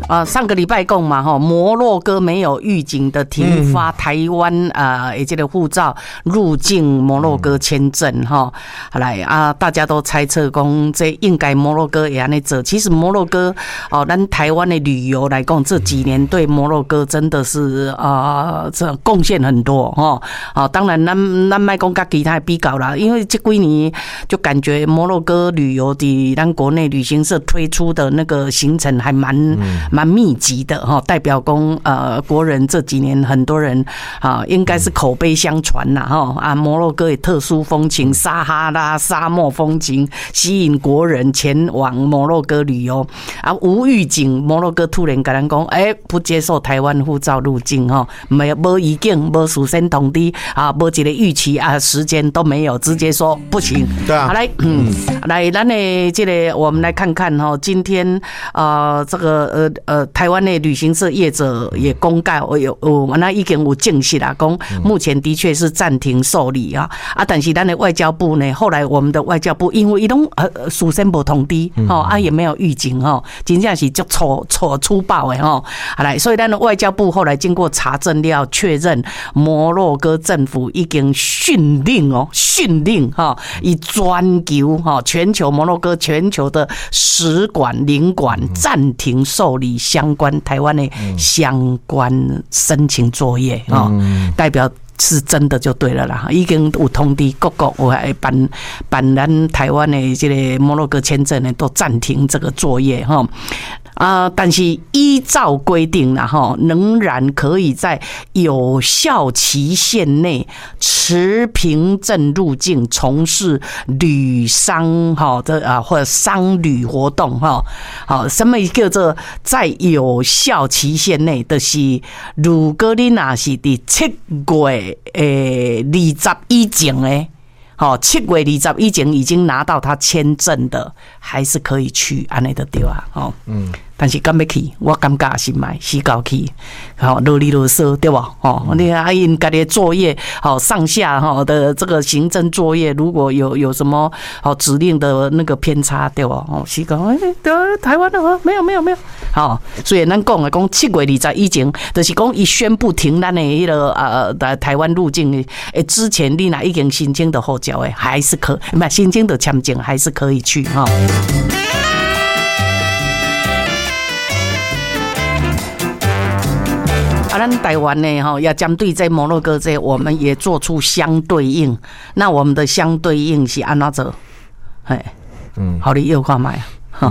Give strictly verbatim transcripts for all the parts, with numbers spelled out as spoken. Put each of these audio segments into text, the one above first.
啊，上个礼拜讲嘛，哈，摩洛哥没有预警的停发台湾啊，诶，这个护照入境摩洛哥签证哈，好来啊，大家都猜测讲这应该摩洛哥也安尼做。其实摩洛哥哦，咱台湾的旅游来讲，这几年对摩洛哥真的是啊，这贡献很多哈。啊，当然咱咱卖讲跟其他比较啦，因为这几年就感觉摩洛哥旅游的咱国内旅行社推出的那个行程还蛮蛮密集的哈，代表公呃国人这几年很多人啊，应该是口碑相传啦哈啊，摩洛哥有特殊风情，撒哈拉沙漠风情吸引国人前往摩洛哥旅游啊，无预警，摩洛哥突然跟咱讲，哎，不接受台湾护照入境哈，没没预警，没事先通知啊，没一个预期啊，时间都没有，直接说不行。 对啊， 好来，嗯，来，咱的这个我们来看看哈，今天呃这个呃呃台湾的旅行社业者也公告，我有我那已经有证实啦，讲目前的确是暂停受理啊啊，但是咱的外交部呢，后来我们的外交部因为伊拢呃事先无通知哦啊，也没有预警哦，真正是足粗粗粗暴的哦，好来，所以咱的外交部后来经过查证了，确认摩洛哥政府已经训令哦，训令哈，以全球哈全球摩洛哥全球的使馆领馆暂停受理相关台湾的相关申请作业啊，代表是真的就对了啦，已经有通知各国我还办办咱台湾的这个摩洛哥签证呢，都暂停这个作业哈。啊，但是依照规定啦，哈，仍然可以在有效期限内持凭证入境，从事旅商哈的啊或者商旅活动哈。好，什么叫做在有效期限内？就是如果你若是伫七月诶二十以前诶。好，七月二十以前已经拿到他签证的，还是可以去，安尼就对啊。哦，嗯，但是敢要去，我感觉是买死搞去，好啰里啰嗦对吧？哦，你看因家己作业，好上下哈的这个行政作业，如果有有什么好指令的那个偏差对吧？哦，是讲哎，对台湾的没有没有没有，好，所以咱讲的讲七月二十以前，就是讲一宣布停咱的迄个呃台湾入境诶之前，你若已经申请的后。还是可，不是新进的签证还是可以去哈。啊，咱台湾呢哈，要针对在摩洛哥这，我们也做出相对应。那我们的相对应是安怎做？哎，嗯，好，你又看麦啊。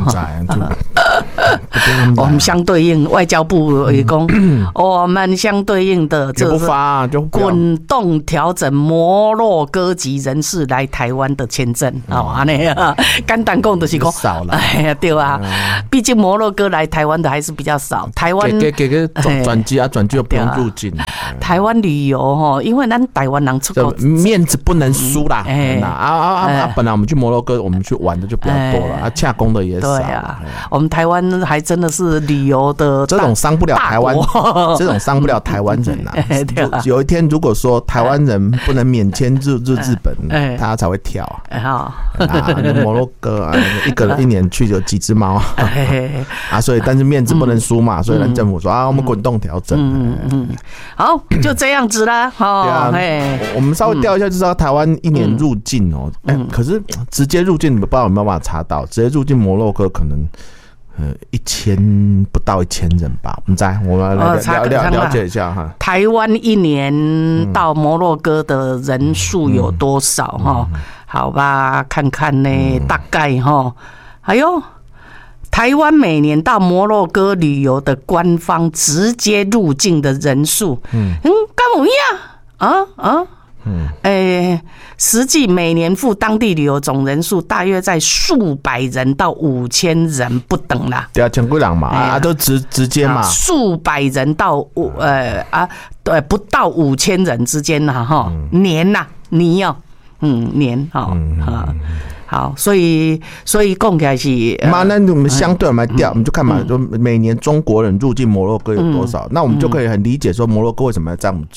我们相对应，外交部也讲，我们相对应的就是滚动调整摩洛哥籍人士来台湾的签证，哦，安尼啊，简单讲就是讲少了，哎呀，对啊，毕竟摩洛哥来台湾的还是比较少，台湾给给给转转机啊，转机又不用入境。 台湾旅游哈，因为咱台湾人出国面子不能输啦，哎啊啊啊！本来我们去摩洛哥，我们去玩的就比较多了，啊，洽公的也少。对啊， 我们台湾还真的是旅游的这种伤不了台湾，这种伤不了台湾人啊！有一天如果说台湾人不能免签入入日本，他才会跳啊！摩洛哥啊，一个人一年去有几只猫啊，所以但是面子不能输嘛，所以咱政府说啊，我们滚动调整。 嗯嗯，好，就这样子啦。 对啊，我们稍微调一下就知道台湾一年入境哦，哎，可是直接入境你不知道有没有办法查到，直接入境摩洛哥可能。呃，一千不到一千人吧，我们在我们来了了了解一下哈。 台湾一年到摩洛哥的人数有多少哈？嗯、好吧，看看呢，嗯、大概哈。哎呦，台湾每年到摩洛哥旅游的官方直接入境的人数，嗯嗯，跟我一样啊啊。嗯，诶，实际每年赴当地旅游总人数大约在数百人到五千人不等啦。 对啊，千几人嘛，啊，都直直接嘛， 数百人到五呃啊，对，不到五千人之间呐，哈，年呐，年哦，嗯，年哦，啊。好，所以所以讲起来是， 嘛，那我们相对来调，我们就看嘛，就每年中国人入境摩洛哥有多少，那我们就可以很理解说摩洛哥为什么要这样做。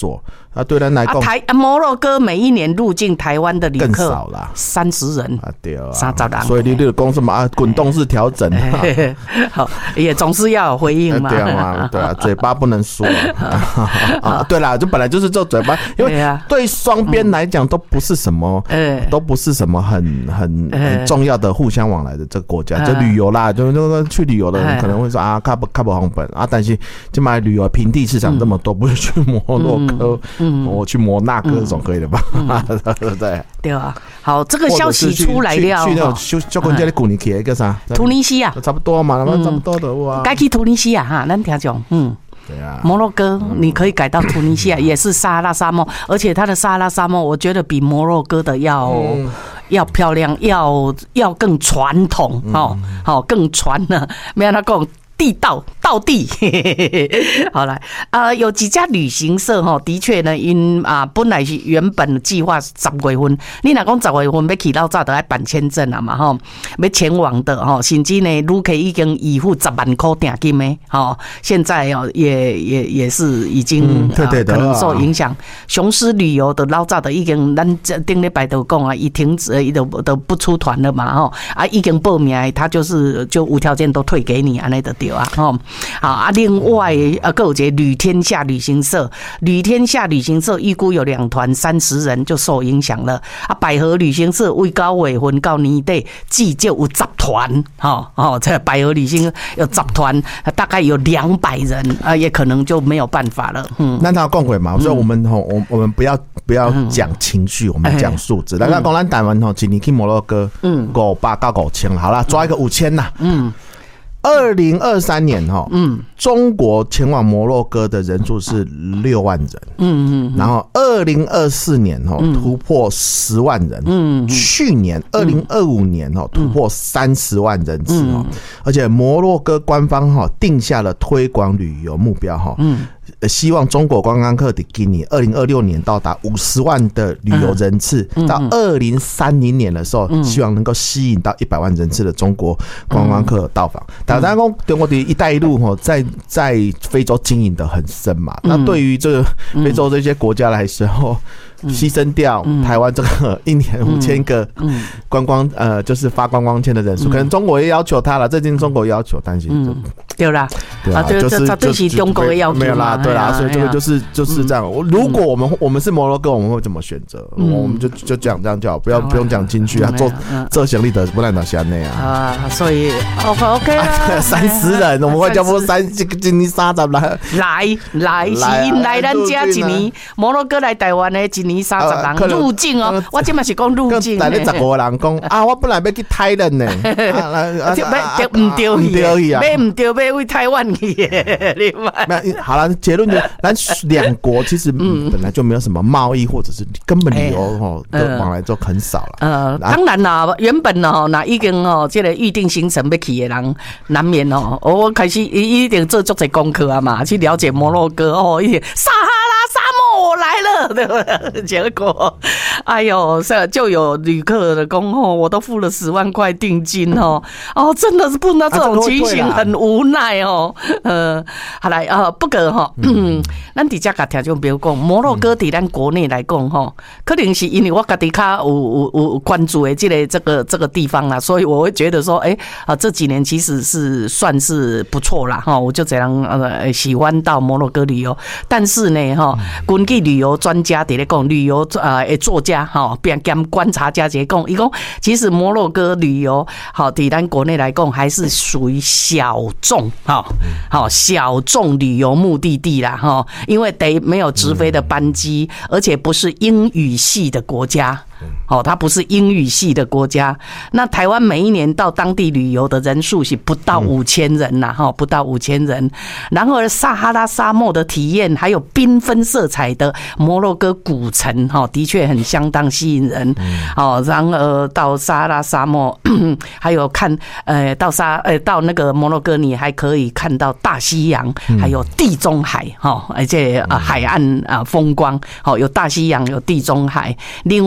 啊，对咱来讲， 台摩洛哥每一年入境台湾的旅客更少啦， 三十人啊，对啊， 三十人， 所以你这个讲什么啊？滚动式调整， 好，也总是要有回应嘛， 对啊，对啊，嘴巴不能说啊，对啦，就本来就是做嘴巴，因为对双边来讲都不是什么，都不是什么很很很重要的互相往来的这个国家，就旅游啦，就就去旅游的人可能会说啊，卡不卡不红本啊，但是就买旅游平地市场这么多，不是去摩洛哥，我去摩纳哥总可以的吧？对不对？ 对啊，好，这个消息出来了， 去那种就就跟这里古尼去一个啥？ 突尼西亚， 差不多嘛，差不多的哇。 该去突尼西亚哈，咱听讲，嗯。 对啊， 摩洛哥你可以改到突尼西亚，也是撒哈拉沙漠，而且它的撒哈拉沙漠，我觉得比摩洛哥的要、嗯、要漂亮，要要更传统，哦，好、嗯、更传呢，没有他讲。地道道地，好来，呃，有几家旅行社哈，的确呢，因啊本来是原本计划十月份，你若讲十月份要去老早就要办签证啊嘛哈，要前往的哈，甚至呢，旅客已经预付十万块定金的哈，现在哦也也也是已经、嗯、对对的、啊、可能受影响。雄狮旅游的老早的已经咱顶礼拜都讲啊，已停止，伊都都不出团了嘛哈，啊已经报名，他就是就无条件都退给你安尼的对。啊，好啊！另外啊，还有一个旅天下旅行社，旅天下旅行社预估有两团三十人就受影响了。啊，百合旅行社为九月份到年底，至少有十团，哈哦，这百合旅行有十团，大概有两百人啊，也可能就没有办法了。嗯， 那他讲过嘛，所以我们吼，我我们不要不要讲情绪，我们讲数字。那那讲咱台湾吼，一年去摩洛哥，嗯，五百到五千，好啦，抓一个五千呐，嗯。二零二三年哈，嗯，中国前往摩洛哥的人数是六万人，嗯嗯，然后二零二四年哈突破十万人，嗯，去年二零二五年哈突破三十万人次哦，而且摩洛哥官方哈定下了推广旅游目标哈，嗯。希望中国观光客的今年二零二六年到达五十万的旅游人次，嗯、到二零三零年的时候，嗯、希望能够吸引到一百万人次的中国观光客到访。大家讲，中国的一带一路哈，在在非洲经营的很深嘛，嗯、那对于这个非洲这些国家来说，牺牲掉台湾这个一年五千个观光呃，就是发观光签的人数，可能中国也要求他了，最近中国要求，但是对啦， 对啊，就是就是中国的要求， 没有啦，对啦，所以这个就是就是这样。如果我们我们是摩洛哥，我们会怎么选择？我们就就讲这样就好，不要不用讲进去啊，做做行李的不然哪些那样啊？所以 OK OK， 三十人，我们会叫不三这个今年三十来来来是因来咱家一年，摩洛哥来台湾的一年三十人入境哦，我今嘛是讲入境。 来你十五人讲啊，我本来要去泰人呢，唔对唔对啊，买唔对买为台湾去的，你买。好了，结论就咱两国其实本来就没有什么贸易或者是根本旅游吼的往来就很少了。 呃，当然啦，原本哦，那已经哦，这个预定行程要去的人，难免哦，我开始一定做足侪功课啊嘛，去了解摩洛哥哦，一撒哈拉沙漠我来了，对不对？结果，哎呦，这就有旅客的讲哦，我都付了十万块定金哦，哦，真的是碰到这种情形很无奈哦，呃，好来呃，不过哈，嗯，咱伫遮甲听众朋友讲，摩洛哥伫咱国内来讲吼，可能是因为我家己较有有有关注的这个这个这个地方啦，所以我会觉得说，哎、欸、啊，这几年其实是算是不错啦哈，我就这样呃喜欢到摩洛哥旅游，但是呢哈，根据旅游专家伫咧讲，旅游呃作家哈，并兼观察家在讲，伊讲其实摩洛哥旅游好伫咱国内来讲还是属于小众哈，好小众旅游目的地啦哈，因为得没有直飞的班机，而且不是英语系的国家。哦，它不是英语系的国家。那台湾每一年到当地旅游的人数是不到五千人呐，哈，不到五千人。然而，撒哈拉沙漠的体验，还有缤纷色彩的摩洛哥古城，哈，的确很相当吸引人。哦，然而到撒哈拉沙漠，还有看，呃，到沙，呃，到那个摩洛哥，你还可以看到大西洋，还有地中海，哈，而且啊，海岸啊风光，好，有大西洋，有地中海，另外还有。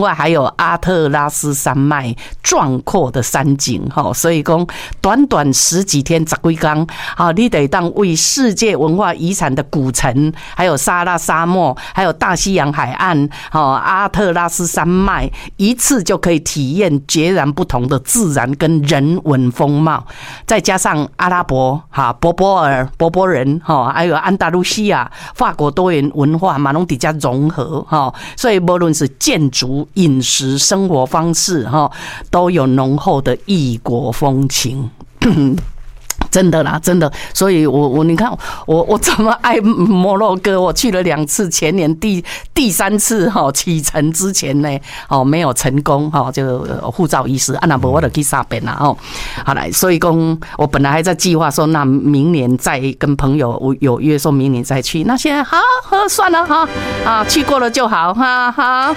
有阿特拉斯山脉壮阔的山景哈，所以讲短短十几天十几天，好，你得当为世界文化遗产的古城，还有撒哈拉沙漠，还有大西洋海岸，好，阿特拉斯山脉，一次就可以体验截然不同的自然跟人文风貌，再加上阿拉伯哈柏柏尔柏柏人哈，还有安达卢西亚法国多元文化嘛，拢底下融合哈，所以无论是建筑、饮食、生活方式哈，都有浓厚的异国风情。真的啦，真的，所以我我你看我我这么爱摩洛哥，我去了两次，前年第第三次哈启程之前呢，哦没有成功哈，就护照遗失，啊那不我就去沙边啦哦，好来，所以讲我本来还在计划说，那明年再跟朋友有约说明年再去，那现在好好算了哈啊，去过了就好哈哈。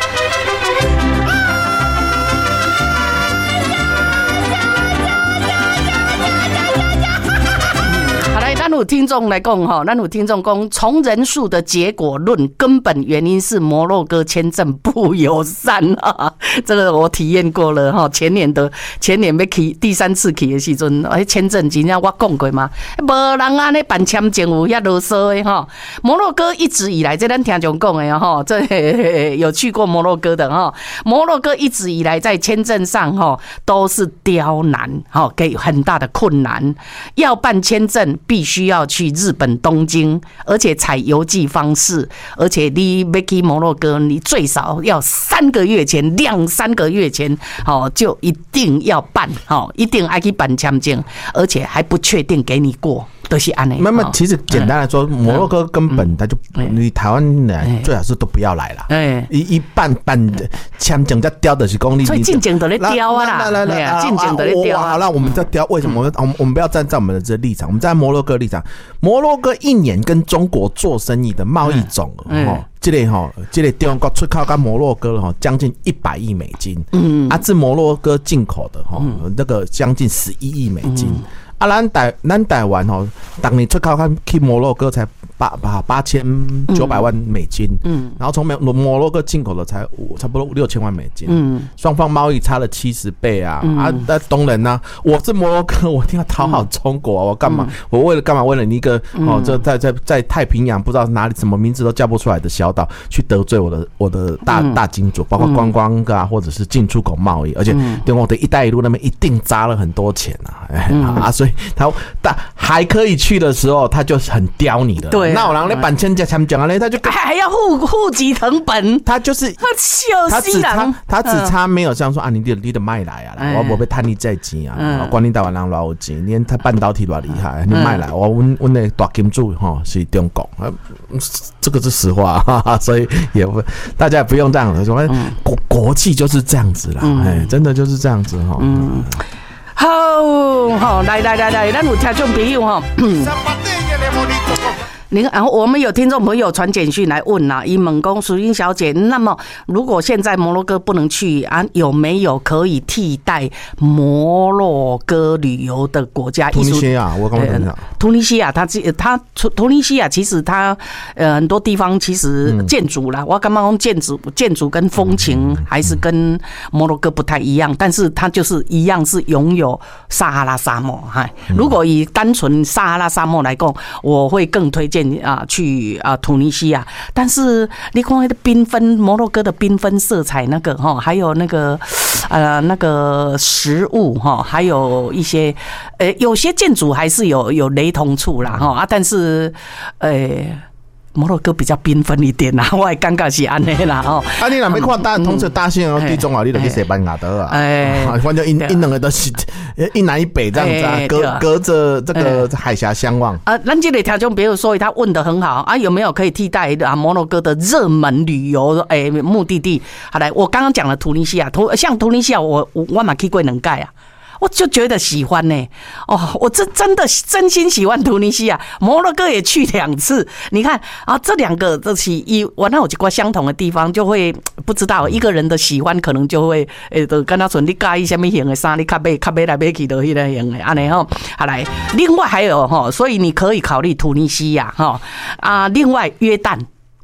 咱有听众来讲哈，咱有听众讲，从人数的结果论，根本原因是摩洛哥签证不友善啊。这个我体验过了哈，前年的前年要去第三次去的时阵，哎，签证真正我讲过嘛，无人安尼办签证有遐啰嗦的哈。摩洛哥一直以来，这咱听众讲的哈，这有去过摩洛哥的哈，摩洛哥一直以来在签证上哈都是刁难哈，给很大的困难，要办签证必须。需要去日本东京，而且采邮寄方式，而且你要去摩洛哥，你最少要三个月前，两三个月前，好就一定要办，好一定要去办签证，而且还不确定给你过。都是安内。 那么其实简单来说，摩洛哥根本他就你台湾来最好是都不要来了。哎，一一办办签证在雕的是公里， 所以进境都在雕啊啦，来来来，进境都在雕。 好了，我们在雕，为什么？我们我们我们不要站在我们的这立场，我们在摩洛哥立场。摩洛哥一年跟中国做生意的贸易总额，哦，这类哈，这类中国出口跟摩洛哥哈，将近一百亿美金。嗯，啊，自摩洛哥进口的哈，那个将近十一亿美金。啊，咱台咱台湾吼，当年出口去摩洛哥才八八八千九百万美金，嗯，然后从摩摩洛哥进口的才差不多六千万美金，嗯，双方贸易差了七十倍啊！嗯、啊，那当然呢、啊，我是摩洛哥，我一定要讨好中国啊！我干嘛？嗯、我为了干嘛？为了你一个哦，这在在在太平洋不知道哪里什么名字都叫不出来的小岛，去得罪我的我的大、嗯、大金主，包括观光啊，或者是进出口贸易，而且对我的一带一路那边一定砸了很多钱啊！哎、嗯、啊，所以他但还可以去的时候，他就很刁你的。对，那我让你办签证签证啊，他就还还要户户籍成本， 他就是他只差他只差没有像说啊，你的你的卖来啊，我我被贪你债钱啊，管你台湾人多少钱，你他半导体多厉害，你卖来，我我我那大金主哈是中国，这个是实话，哈哈，所以也不大家也不用这样子说，国国际就是这样子啦，哎，真的就是这样子哈。嗯， 好，好，来来来来，咱有听众朋友哈。你看，然后我们有听众朋友传简讯来问啦、啊，以猛攻淑英小姐，那么如果现在摩洛哥不能去啊，有没有可以替代摩洛哥旅游的国家？ 突尼西亚，我刚刚讲、呃， 突尼西亚，它它突尼西亚其实它呃很多地方其实建筑啦，嗯、我刚刚讲建筑建筑跟风情还是跟摩洛哥不太一样，但是它就是一样是拥有撒哈拉沙漠。哈，如果以单纯撒哈拉沙漠来讲，我会更推荐。啊，去啊突尼西亚，但是你看那个缤纷摩洛哥的缤纷色彩，那个哈，还有那个呃那个食物哈，还有一些呃有些建筑还是有有雷同处啦哈啊，但是呃。摩洛哥比较缤纷一点啦，我也感觉是安尼啦哦。 啊，你若要看大同时大西洋地中海，你就去西班牙得啊。哎，反正因因两个都是一南一北这样子啊，隔隔着这个海峡相望。 啊，咱这个听众，比如说他问得很好啊，有没有可以替代啊摩洛哥的热门旅游诶目的地？好来，我刚刚讲了突尼西亚，突像突尼西亚，我我我嘛去过两届啊。我就觉得喜欢呢、欸，哦，我真真的真心喜欢突尼西亚，摩洛哥也去两次。你看啊，这两个这是一，我那有几个相同的地方，就会不知道一个人的喜欢，可能就会诶，就跟他说你介意什么型的衫，你较买较买来买去都迄个型的，安尼吼。好来，另外还有哈，所以你可以考虑突尼西亚哈啊，另外约旦。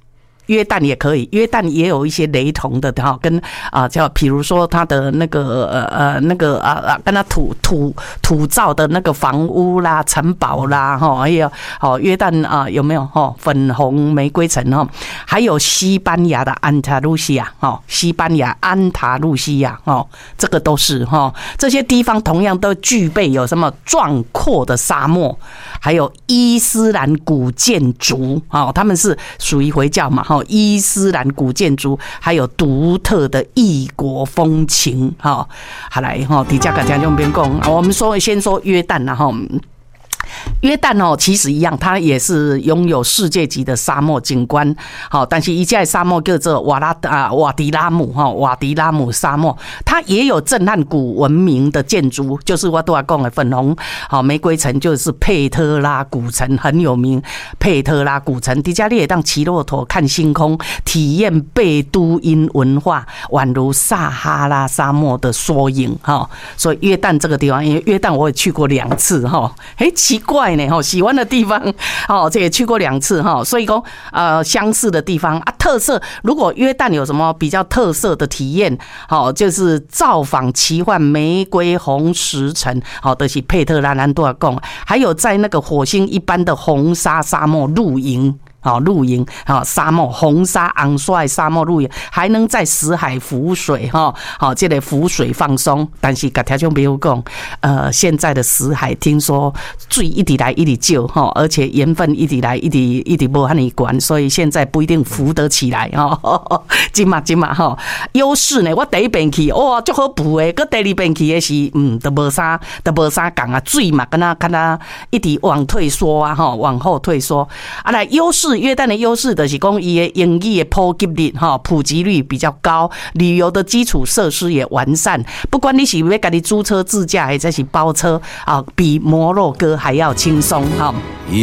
约旦也可以，约旦也有一些雷同的哈，跟啊叫比如说它的那个呃呃那个啊啊跟它土土土造的那个房屋啦、城堡啦哈，还有哦约旦啊有没有哈粉红玫瑰城哈，还有西班牙的安塔路西亚哈，西班牙安塔路西亚哈，这个都是哈，这些地方同样都具备有什么壮阔的沙漠，还有伊斯兰古建筑啊，他们是属于回教嘛。伊斯兰古建筑，还有独特的异国风情，哈，好来哈，底下跟听众朋友讲，我们说先说约旦啦，哈。约旦哦，其实一样，它也是拥有世界级的沙漠景观。好，但是一在沙漠叫做瓦拉啊瓦迪拉姆哈瓦迪拉姆沙漠，它也有震撼古文明的建筑，就是我都要讲的粉红好玫瑰城，就是佩特拉古城很有名。佩特拉古城，底下你也当骑骆驼看星空，体验贝都因文化，宛如撒哈拉沙漠的缩影哈。所以约旦这个地方，因为约旦我也去过两次哈，哎奇怪呢哈，喜欢的地方哦，这也去过两次哈，所以说呃相似的地方啊，特色如果约旦有什么比较特色的体验，好就是造访奇幻玫瑰红石城，好的是佩特拉兰多尔贡，还有在那个火星一般的红沙沙漠露营。好露营，好沙漠红沙昂帅沙漠露营，还能在死海浮水哈，好这类浮水放松。但是跟听众朋友讲，呃，现在的死海听说水一直来一直少哈，而且盐分一直来一直一直无很管，所以现在不一定浮得起来哈。今嘛今嘛哈，优势呢，我第一遍去哇，足好浮的，搁第二遍去的是嗯，都无啥都无啥讲啊，水嘛跟他跟他一直往退缩啊哈，往后退缩啊来优势。约旦的优势就是讲，伊的英语的普及率哈，普及率比较高，旅游的基础设施也完善。不管你是要家己租车自驾，还是包车啊，比摩洛哥还要轻松哈。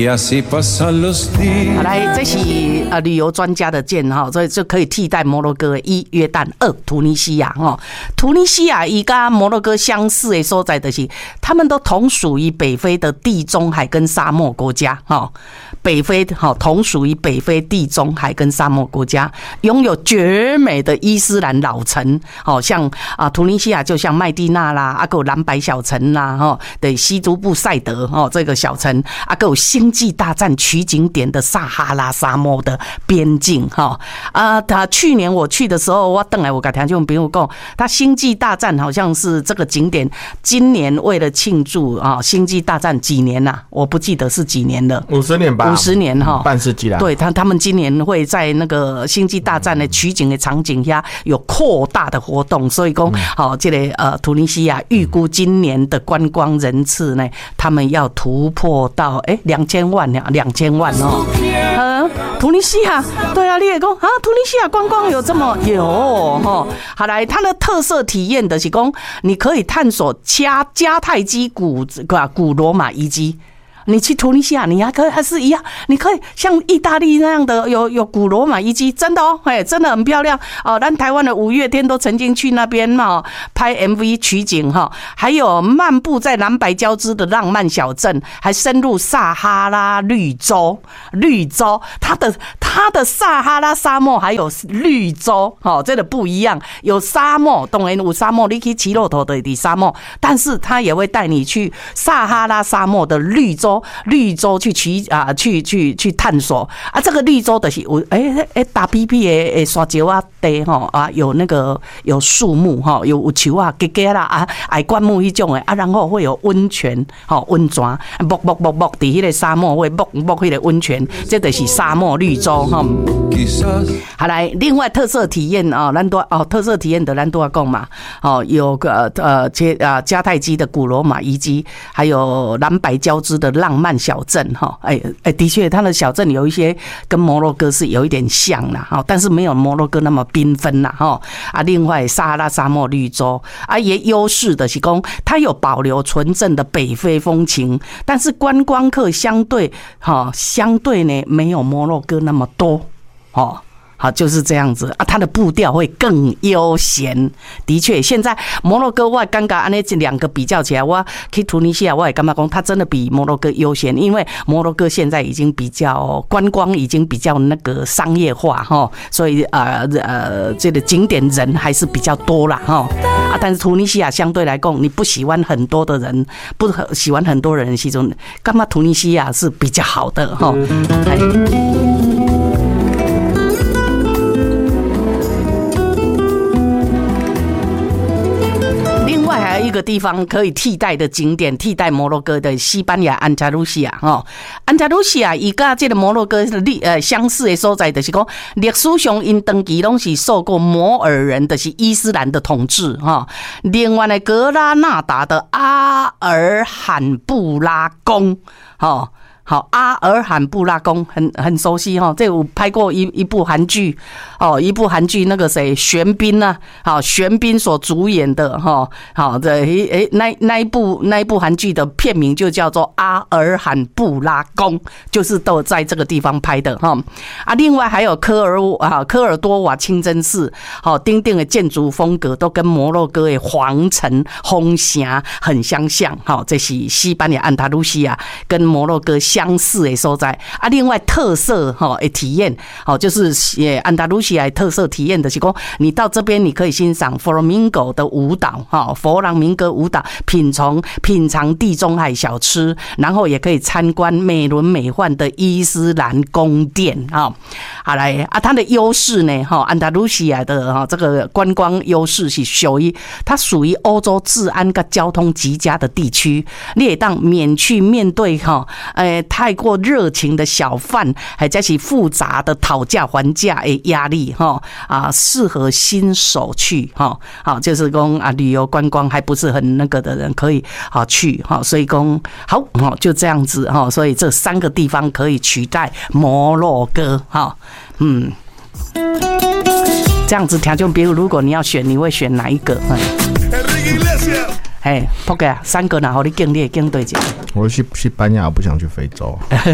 好来，这是呃旅游专家的见哈，所以就可以替代摩洛哥的一约旦，二突尼西亚哈。突尼西亚伊跟摩洛哥相似的所在的是，他们都同属于北非的地中海跟沙漠国家哈。北非哈同属于北非地中海跟沙漠国家，拥有绝美的伊斯兰老城，好像啊突尼西亚就像麦地那啦，啊有蓝白小城啦，哈对西都布塞德哦这个小城，啊有星际大战取景点的撒哈拉沙漠的边境哈啊，他去年我去的时候，我等来我跟听众朋友讲，他星际大战好像是这个景点，今年为了庆祝啊星际大战几年呐、啊？我不记得是几年了， 五十年吧。五十年哈， 半世纪了。 对他，他们今年会在那个星际大战的取景的场景下有扩大的活动，所以讲好，这个呃，突尼西亚预估今年的观光人次呢，他们要突破到哎两千万两两千万哦。呃，突尼西亚，对啊，你也讲啊，突尼西亚观光有这么有哈？好来，它的特色体验的是讲，你可以探索迦迦太基古古罗马遗迹。你去突尼西亚，你还可以还是一样，你可以像意大利那样的有有古罗马遗迹，真的哦，哎，真的很漂亮哦。咱台湾的五月天都曾经去那边嘛拍 M V 取景哈，还有漫步在蓝白交织的浪漫小镇，还深入撒哈拉绿洲，绿洲它的它的撒哈拉沙漠还有绿洲，哦，这个不一样，有沙漠，当然有沙漠，你去骑骆驼的的沙漠，但是它也会带你去撒哈拉沙漠的绿洲。绿洲去取啊，去去去探索啊！这个绿洲的是有诶诶大屁屁的诶沙石啊地吼啊，有那个有树木哈，有有树啊，结结啦啊，矮灌木迄种诶啊，然后会有温泉吼温泉，木木木木伫迄个沙漠会木木迄个温泉，这就是沙漠绿洲哈。好来，另外特色体验啊，咱多哦特色体验的咱都要讲嘛，哦有个呃迦啊迦太基的古罗马遗迹，还有蓝白交织的浪漫小镇哈，哎哎，的确，它的小镇有一些跟摩洛哥是有一点像啦哈，但是没有摩洛哥那么缤纷啦哈啊。另外，撒哈拉沙漠绿洲啊，也优势的是讲，它有保留纯正的北非风情，但是观光客相对哈相对呢没有摩洛哥那么多哦。 好，就是这样子啊，它的步调会更悠闲。的确，现在摩洛哥我刚刚按那两个比较起来，我去突尼西亚我也干嘛讲，它真的比摩洛哥悠闲，因为摩洛哥现在已经比较观光，已经比较那个商业化哈，所以呃呃，这个景点人还是比较多啦哈啊，但是突尼西亚相对来讲，你不喜欢很多的人，不喜欢很多人的其中，干嘛突尼西亚是比较好的哈。还有一个地方可以替代的景点，替代摩洛哥的西班牙安达卢西亚哈，安达卢西亚伊甲这个摩洛哥历呃相似的所在，就是讲历史上因长期拢是受过摩尔人，就是伊斯兰的统治哈。另外呢，格拉纳达的阿尔罕布拉宫哈。好，阿尔罕布拉宫很很熟悉哈，这我拍过一一部韩剧哦，一部韩剧那个谁玄彬呐，好玄彬所主演的哈，好的诶那那一部那一部韩剧的片名就叫做阿尔罕布拉宫，就是都在这个地方拍的哈啊，另外还有科尔啊科尔多瓦清真寺，好丁丁的建筑风格都跟摩洛哥的皇城红峡很相像，好这是西班牙安达卢西亚跟摩洛哥相相似的所在啊，另外特色哈的体验，好就是也安达卢西亚特色体验的是说，你到这边你可以欣赏佛朗明哥的舞蹈哈，佛朗明哥舞蹈，品尝品尝地中海小吃，然后也可以参观美轮美奂的伊斯兰宫殿啊。好来啊，它的优势呢哈，安达卢西亚的哈这个观光优势是属于它属于欧洲治安跟交通极佳的地区，你也当免去面对哈呃。太过热情的小贩，还加起复杂的讨价还价的压力哈啊，适合新手去哈，好就是讲啊旅游观光还不是很那个的人可以好去哈，所以讲好好就这样子哈，所以这三个地方可以取代摩洛哥哈，嗯，这样子听就比如如果你要选，你会选哪一个？哎，扑克啊，三个然后你经历经对者。 我去西班牙，我不想去非洲。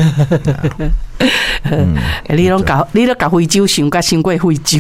嗯，你拢搞，你都搞非洲想，甲想过非洲，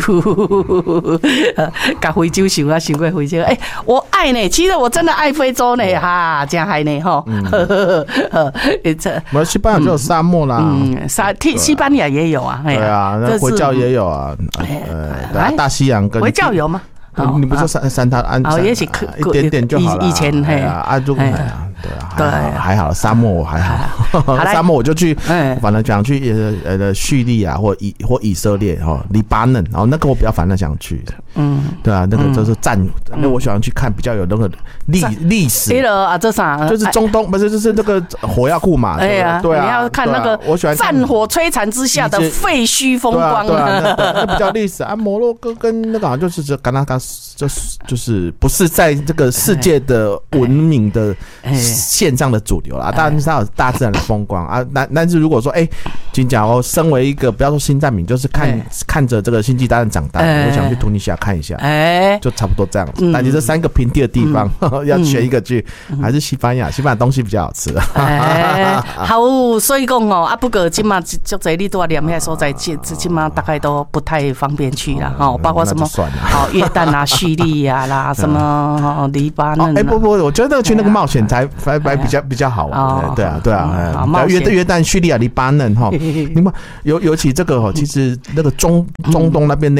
搞非洲想，甲想过非洲。哎、欸，我爱呢，其实我真的爱非洲呢，哈，真爱呢，哈。 这，我西班牙就有沙漠啦， 嗯，沙，西班牙也有啊， 对啊，那回教也有啊，呃，大西洋跟回教有吗？ 你不说三三塔安哦，也许一点点就好了。 以前嘿啊，啊，就对啊，对啊，还好，沙漠我还好，沙漠我就去，反正想去呃呃叙利亚或以或以色列哈，黎巴嫩，然后那个我比较反正想去的，嗯，对啊，那个就是战，那我喜欢去看比较有那个历历史。 对了啊，这啥？ 就是中东不是就是那个火药库嘛？ 哎呀， 对啊， 你要看那个我喜欢战火摧残之下的废墟风光， 对啊，那比较历史啊。摩洛哥跟那个好像就是这刚刚刚。就是就是不是在这个世界的文明的线上的主流啦，当然它有大自然的风光啊。但但是如果说哎，金甲哦，身为一个不要说新战民，就是看看着这个星际大战长大，我想去突尼西亚看一下，哎，就差不多这样子。但你这三个平地的地方要选一个去，还是西班牙？西班牙东西比较好吃。 哎，好，所以讲哦，啊，不过今嘛就这里多连遐所在，今今嘛大概都不太方便去啦，哈，包括什么好约旦啊、叙利亚啦，什么黎巴嫩。 哎，不不，我觉得去那个冒险才才比较比较好玩。对啊，对啊，约约旦、叙利亚、黎巴嫩哈，你们尤尤其这个哈，其实那个中中东那边那